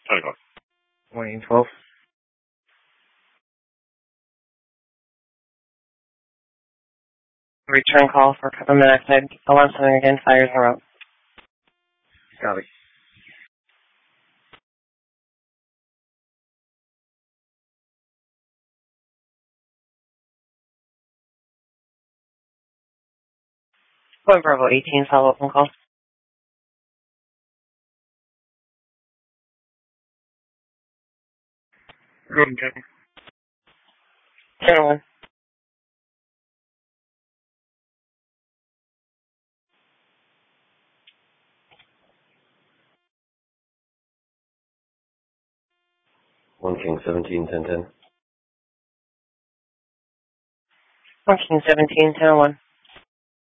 Telephone. Wayne 12. Return call for carbon monoxide. Alarm sounding again. Fires are out. Copy. Point Bravo 18, follow-up phone call. Good, Jimmy. 10-1. One King 17, 1010. 1 King 17, 10-1.